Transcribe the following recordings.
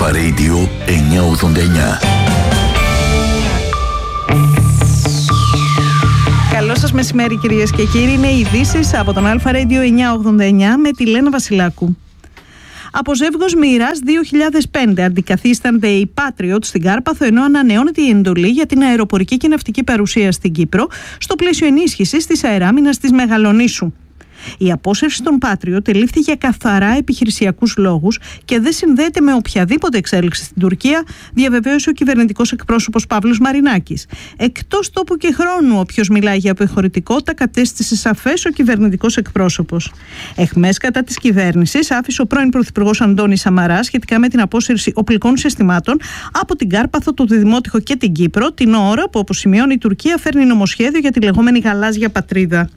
Αλφα Radio 989. Καλό σας μεσημέρι κυρίες και κύριοι. Είναι οι ειδήσεις από τον Αλφα Radio 989 με τη Λένα Βασιλάκου. Από ζεύγος Μοίρας 2005 αντικαθίστανται οι Patriot στην Κάρπαθο, ενώ ανανεώνεται η εντολή για την αεροπορική και ναυτική παρουσία στην Κύπρο στο πλαίσιο ενίσχυσης της αεράμινας της Μεγαλονήσου. Η απόσυρση των Patriot ελήφθη για καθαρά επιχειρησιακούς λόγους και δεν συνδέεται με οποιαδήποτε εξέλιξη στην Τουρκία, διαβεβαίωσε ο κυβερνητικός εκπρόσωπος Παύλος Μαρινάκης. Εκτός τόπου και χρόνου, όποιος μιλάει για αποχωρητικότητα, κατέστησε σαφές ο κυβερνητικός εκπρόσωπος. Εχμές κατά της κυβέρνησης άφησε ο πρώην Πρωθυπουργός Αντώνης Σαμαράς σχετικά με την απόσυρση οπλικών συστημάτων από την Κάρπαθο, το Δημότυχο και την Κύπρο, την ώρα που, όπως σημειώνει, η Τουρκία φέρνει νομοσχέδιο για τη λεγόμενη γαλάζια πατρίδα.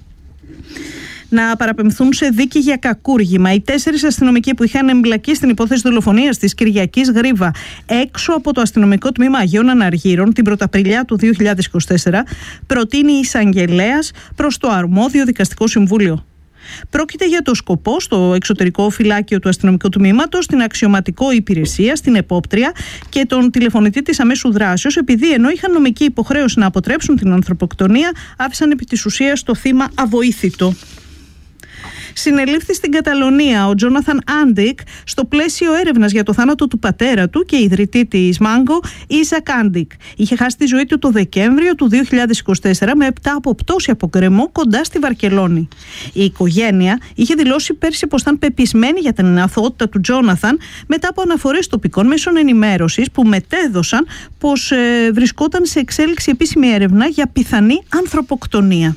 Να παραπεμφθούν σε δίκη για κακούργημα οι 4 αστυνομικοί που είχαν εμπλακεί στην υπόθεση δολοφονίας της Κυριακής Γρίβα έξω από το αστυνομικό τμήμα Αγίων Αναργύρων την Πρωταπριλιά του 2024, προτείνει η εισαγγελέας προς το αρμόδιο δικαστικό συμβούλιο. Πρόκειται για το σκοπό στο εξωτερικό φυλάκιο του αστυνομικού τμήματος, την αξιωματικό υπηρεσία, στην επόπτρια και τον τηλεφωνητή της αμέσου δράσεως, επειδή ενώ είχαν νομική υποχρέωση να αποτρέψουν την ανθρωποκτονία, άφησαν επί της ουσίας το θύμα αβοήθητο. Συνελήφθη στην Καταλωνία ο Τζόναθαν Άντικ στο πλαίσιο έρευνας για το θάνατο του πατέρα του και ιδρυτή της Μάγκο, Ίσακ Άντικ. Είχε χάσει τη ζωή του το Δεκέμβριο του 2024 μετά από πτώση από γκρεμό κοντά στη Βαρκελόνη. Η οικογένεια είχε δηλώσει πέρσι πως ήταν πεπισμένη για την αθωότητα του Τζόναθαν μετά από αναφορές τοπικών μέσων ενημέρωσης που μετέδωσαν πως βρισκόταν σε εξέλιξη επίσημη έρευνα για πιθανή ανθρωποκτονία.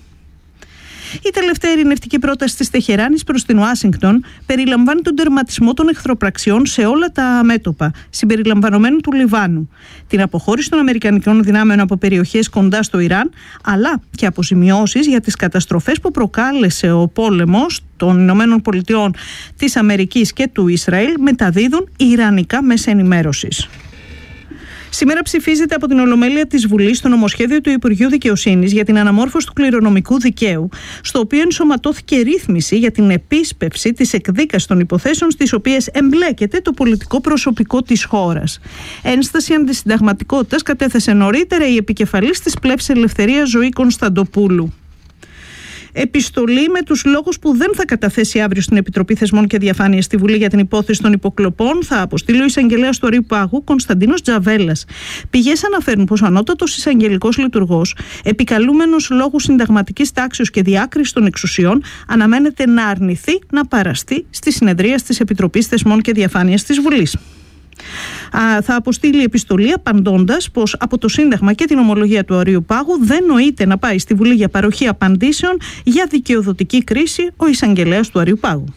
Η τελευταία ειρηνευτική πρόταση της Τεχεράνης προς την Ουάσιγκτον περιλαμβάνει τον τερματισμό των εχθροπραξιών σε όλα τα μέτωπα, συμπεριλαμβανομένου του Λιβάνου, την αποχώρηση των αμερικανικών δυνάμεων από περιοχές κοντά στο Ιράν, αλλά και αποζημιώσεις για τις καταστροφές που προκάλεσε ο πόλεμος των Ηνωμένων Πολιτειών, της Αμερικής και του Ισραήλ, μεταδίδουν ιρανικά μέσα ενημέρωσης. Σήμερα ψηφίζεται από την Ολομέλεια της Βουλής το νομοσχέδιο του Υπουργείου Δικαιοσύνης για την αναμόρφωση του κληρονομικού δικαίου, στο οποίο ενσωματώθηκε ρύθμιση για την επίσπευση της εκδίκασης των υποθέσεων στις οποίες εμπλέκεται το πολιτικό προσωπικό της χώρας. Ένσταση αντισυνταγματικότητας κατέθεσε νωρίτερα η επικεφαλής της Πλεύσης Ελευθερίας Ζωή Κωνσταντοπούλου. Επιστολή με τους λόγους που δεν θα καταθέσει αύριο στην Επιτροπή Θεσμών και Διαφάνειας στη Βουλή για την υπόθεση των υποκλοπών θα αποστείλει ο εισαγγελέας του Αρείου Πάγου Κωνσταντίνος Τζαβέλας. Πηγές αναφέρουν πως ο ανώτατος εισαγγελικός λειτουργός, επικαλούμενος λόγου συνταγματικής τάξεως και διάκρισης των εξουσιών, αναμένεται να αρνηθεί να παραστεί στη συνεδρία της Επιτροπής Θεσμών και Διαφάνειας της Βουλής. Θα αποστείλει επιστολή απαντώντας πως από το Σύνταγμα και την ομολογία του Αρείου Πάγου δεν νοείται να πάει στη Βουλή για παροχή απαντήσεων για δικαιοδοτική κρίση ο εισαγγελέας του Αρείου Πάγου.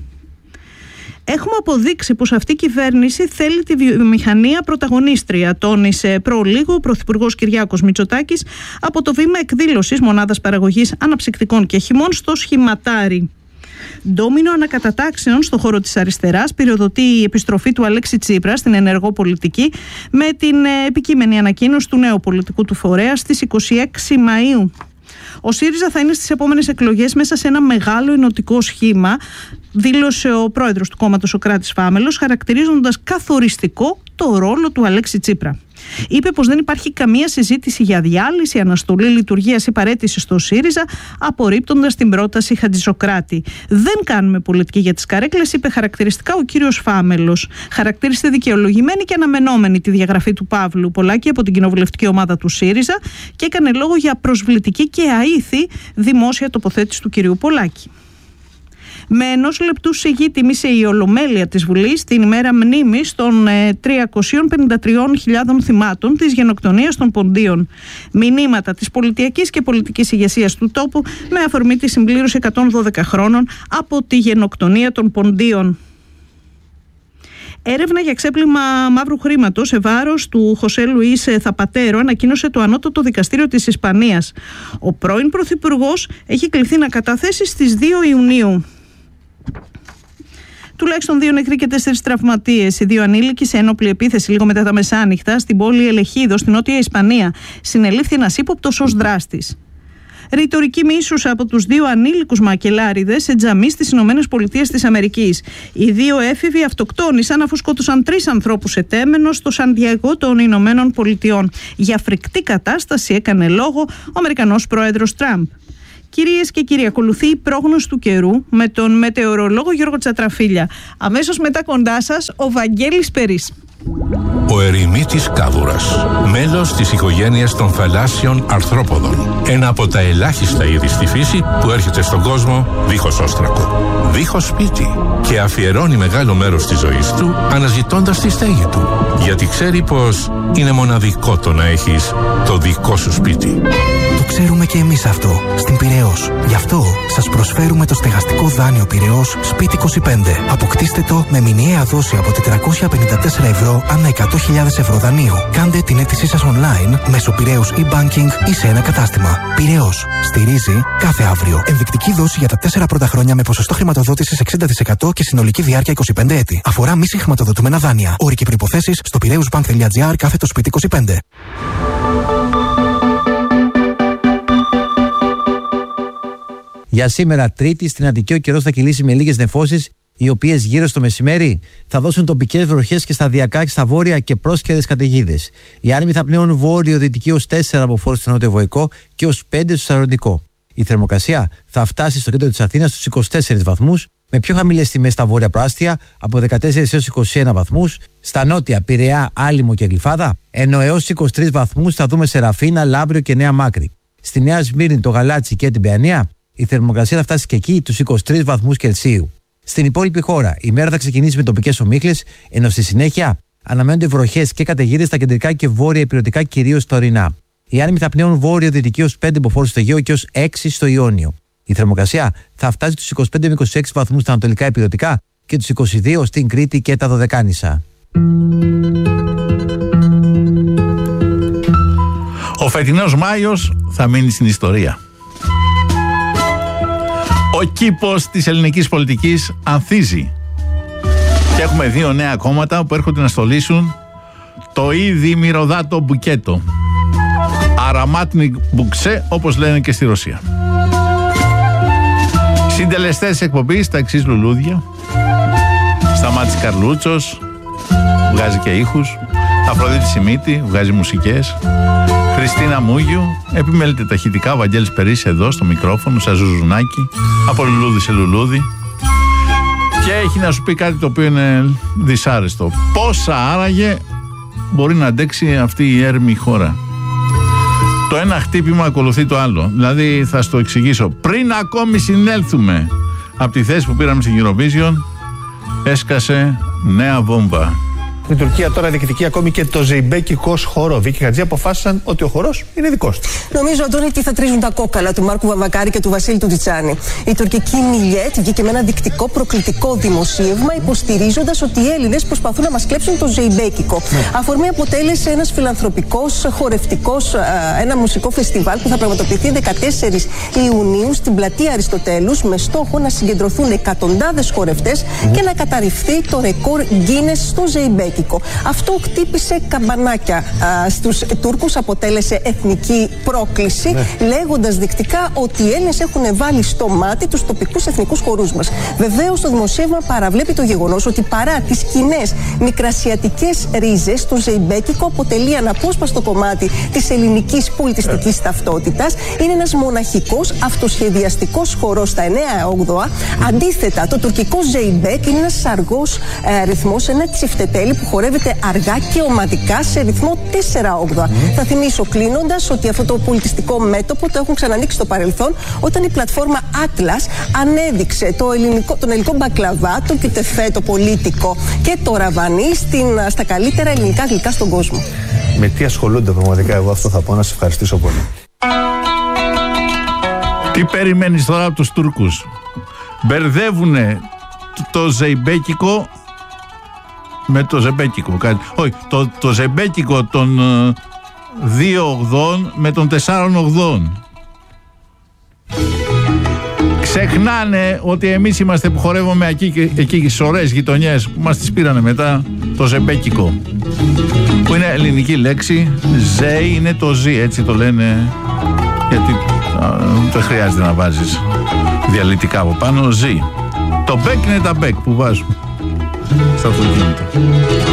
Έχουμε αποδείξει πως αυτή η κυβέρνηση θέλει τη βιομηχανία πρωταγωνίστρια, τόνισε προλίγο ο Πρωθυπουργός Κυριάκος Μητσοτάκης από το βήμα εκδήλωσης μονάδας παραγωγής αναψυκτικών και χυμών στο Σχηματάρι. Ντόμινο ανακατατάξεων στον χώρο της αριστεράς πυροδοτεί η επιστροφή του Αλέξη Τσίπρα στην ενεργό πολιτική με την επικείμενη ανακοίνωση του νέου πολιτικού του φορέα στις 26 Μαΐου. Ο ΣΥΡΙΖΑ θα είναι στις επόμενες εκλογές μέσα σε ένα μεγάλο ενωτικό σχήμα, δήλωσε ο πρόεδρος του κόμματος ο Κράτης Φάμελος, χαρακτηρίζοντας καθοριστικό το ρόλο του Αλέξη Τσίπρα. Είπε πως δεν υπάρχει καμία συζήτηση για διάλυση, αναστολή λειτουργίας ή παραίτηση στο ΣΥΡΙΖΑ, απορρίπτοντας την πρόταση Χατζησοκράτη. Δεν κάνουμε πολιτική για τις καρέκλες, είπε χαρακτηριστικά ο κύριος Φάμελος. Χαρακτήρισε δικαιολογημένη και αναμενόμενη τη διαγραφή του Παύλου Πολάκη από την κοινοβουλευτική ομάδα του ΣΥΡΙΖΑ και έκανε λόγο για προσβλητική και αήθη δημόσια τοποθέτηση του κυρίου Πολάκη. Με 1 λεπτού σιγή τίμησε η Ολομέλεια της Βουλής την ημέρα μνήμης των 353.000 θυμάτων της γενοκτονίας των Ποντίων. Μηνύματα της πολιτιακής και πολιτικής ηγεσίας του τόπου με αφορμή τη συμπλήρωση 112 χρόνων από τη γενοκτονία των Ποντίων. Έρευνα για ξέπλυμα μαύρου χρήματος σε βάρος του Χωσέ Λουίς Θαπατέρο ανακοίνωσε το Ανώτατο Δικαστήριο της Ισπανίας. Ο πρώην Πρωθυπουργός έχει κληθεί να καταθέσει στις 2 Ιουνίου. Τουλάχιστον 2 νεκροί και 4 τραυματίες. Οι 2 ανήλικοι σε ένοπλη επίθεση λίγο μετά τα μεσάνυχτα στην πόλη Ελεχίδο, στην Νότια Ισπανία. Συνελήφθη ένας ύποπτος ως δράστης. Ρητορική μίσους από τους δύο ανήλικους μακελάριδες σε τζαμί στις ΗΠΑ. Οι δύο έφηβοι αυτοκτόνησαν αφού σκότωσαν 3 ανθρώπους ετέμενος στο Σαντιαγκό των Ηνωμένων Πολιτειών. Για φρικτή κατάσταση έκανε λόγο ο Αμερικανός πρόεδρος Τραμπ. Κυρίες και κύριοι, ακολουθεί η πρόγνωση του καιρού με τον μετεωρολόγο Γιώργο Τσατραφίλια. Αμέσως μετά κοντά σας ο Βαγγέλης Περής. Ο ερημίτης κάδουρας, μέλος της οικογένειας των θαλάσσιων αρθρόποδων. Ένα από τα ελάχιστα είδη στη φύση που έρχεται στον κόσμο δίχως όστρακο, δίχως σπίτι και αφιερώνει μεγάλο μέρος της ζωής του αναζητώντας τη στέγη του. Γιατί ξέρει πως είναι μοναδικό το να έχεις το δικό σου σπίτι. Το ξέρουμε και εμείς αυτό στην Πειραιώς. Γι' αυτό σας προσφέρουμε το στεγαστικό δάνειο Πειραιώς Σπίτι 25. Αποκτήστε το με μηνιαία δόση από 454 ευρώ ανά 100.000 ευρώ δανείου. Κάντε την αίτησή σας online μέσω Πειραιώς e-banking ή σε ένα κατάστημα. Πειραιώς. Στηρίζει κάθε αύριο. Ενδεικτική δόση για τα 4 πρώτα χρόνια με ποσοστό χρηματοδότησης 60% και συνολική διάρκεια 25 έτη. Αφορά μη συγχρηματοδοτούμενα δάνεια. Όροι και προϋποθέσεις στο piraeusbank.gr/Σπίτι 25. Για σήμερα, Τρίτη, στην Αττική ο καιρός θα κυλήσει με λίγες νεφώσεις, οι οποίες γύρω στο μεσημέρι θα δώσουν τοπικές βροχές και σταδιακά στα βόρεια και πρόσχερες καταιγίδες. Οι άνεμοι θα πνέουν βόρειο-δυτική ως 4 από φόρους στο νότιο-βορικό και ως 5 στο σαροντικό. Η θερμοκρασία θα φτάσει στο κέντρο της Αθήνας στους 24 βαθμούς, με πιο χαμηλές τιμές στα βόρεια προάστια από 14 έως 21 βαθμούς, στα νότια Πειραιά, Άλυμο και Γλυφάδα, ενώ έως 23 βαθμούς θα δούμε σε Ραφίνα, Λάμπριο και Νέα Μάκρη. Στη Νέα Σμύρνη, το Γαλάτσι και την Παιανία, η θερμοκρασία θα φτάσει και εκεί τους 23 βαθμούς Κελσίου. Στην υπόλοιπη χώρα, η μέρα θα ξεκινήσει με τοπικές ομίχλες, ενώ στη συνέχεια αναμένονται βροχές και καταιγίδες στα κεντρικά και βόρεια ηπειρωτικά, κυρίως στα ορεινά. Οι άνεμοι θα πνέουν βόρειο-δυτική ως 5 μποφόρ στο Αιγαίο και ως 6 στο Ιόνιο. Η θερμοκρασία θα φτάσει τους 25 με 26 βαθμούς στα ανατολικά ηπειρωτικά και τους 22 στην Κρήτη και τα Δωδεκάνησα. Ο φετινός Μάιος θα μείνει στην ιστορία. Ο κήπος της ελληνικής πολιτικής ανθίζει. Και έχουμε 2 νέα κόμματα που έρχονται να στολίσουν το ήδη μυρωδάτο μπουκέτο. Αραμάτνικ μπουξέ, όπως λένε και στη Ρωσία. Συντελεστές εκπομπής, τα εξής λουλούδια. Σταμάτης Καρλούτσος, βγάζει και ήχους. Αφροδίτη Σιμίτη, βγάζει μουσικές. Χριστίνα Μούγιου, επιμέλειται ταχυτικά. Βαγγέλης Περής εδώ στο μικρόφωνο, σαν ζουζουνάκι, από λουλούδι σε λουλούδι. Και έχει να σου πει κάτι το οποίο είναι δυσάρεστο. Πόσα άραγε μπορεί να αντέξει αυτή η έρμη χώρα? Το ένα χτύπημα ακολουθεί το άλλο. Δηλαδή θα στο εξηγήσω. Πριν ακόμη συνέλθουμε από τη θέση που πήραμε στην Eurovision, έσκασε νέα βόμβα. Η Τουρκία τώρα διεκδικεί ακόμη και το ζεϊμπέκικο χορό. Βίκυ Χατζή αποφάσισαν ότι ο χορός είναι δικός του. Νομίζω, Αντώνη, τι θα τρίζουν τα κόκαλα του Μάρκου Βαμβακάρη και του Βασίλη του Τζιτσάνη. Η τουρκική Μιλιέτ βγήκε με ένα δεικτικό προκλητικό δημοσίευμα, υποστηρίζοντας ότι οι Έλληνες προσπαθούν να μας κλέψουν το ζεϊμπέκικο. Αφορμή αποτέλεσε ένας φιλανθρωπικός, χορευτικός, ένα μουσικό φεστιβάλ που θα πραγματοποιηθεί 14 Ιουνίου στην πλατεία Αριστοτέλους, με στόχο να συγκεντρωθούν εκατοντάδες χορευτές και να καταρριφθεί το ρεκόρ Guinness στο ζεϊμπέκικο. Αυτό χτύπησε καμπανάκια στους Τούρκους, αποτέλεσε εθνική πρόκληση, λέγοντας δεικτικά ότι οι Έλληνες έχουν βάλει στο μάτι τους τοπικούς εθνικούς χορούς μας. Βεβαίως, το δημοσίευμα παραβλέπει το γεγονός ότι παρά τις κοινές μικρασιατικές ρίζες, το ζεϊμπέκικο αποτελεί αναπόσπαστο κομμάτι της ελληνικής πολιτιστικής ταυτότητας. Είναι ένας μοναχικός αυτοσχεδιαστικός χορός στα 9/8. Αντίθετα, το τουρκικό ζεϊμπέκ είναι ένας αργός ρυθμός, ένα τσιφτετέλι που χορεύεται αργά και ομαδικά σε ρυθμό 4/8. Θα θυμίσω κλείνοντας ότι αυτό το πολιτιστικό μέτωπο το έχουν ξανανοίξει στο παρελθόν, όταν η πλατφόρμα Atlas ανέδειξε τον ελληνικό μπακλαβά, το κιουτεφέ, το πολίτικο και το ραβανί στα καλύτερα ελληνικά γλυκά στον κόσμο. Με τι ασχολούνται πραγματικά, εγώ αυτό θα πω, να σε ευχαριστήσω πολύ. Τι περιμένεις τώρα από τους Τούρκους? Μπερδεύουνε το ζεϊμπέκικο με το ζεμπέκικο. Όχι, το ζεμπέκικο των 2/8 με των 4/8. Ξεχνάνε ότι εμείς είμαστε που χορεύουμε εκεί στις ωραίες γειτονιές που μας τις πήρανε μετά το ζεμπέκικο, που είναι ελληνική λέξη. Ζέι είναι το ζή, έτσι το λένε, γιατί Δεν χρειάζεται να βάζεις διαλυτικά από πάνω. Ζει. Το μπέκ είναι τα μπέκ που βάζουμε στο αυτοκίνητο.